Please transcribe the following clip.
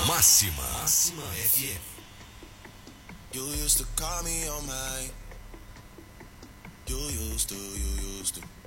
Máxima FM. You used to call me on my. You used to.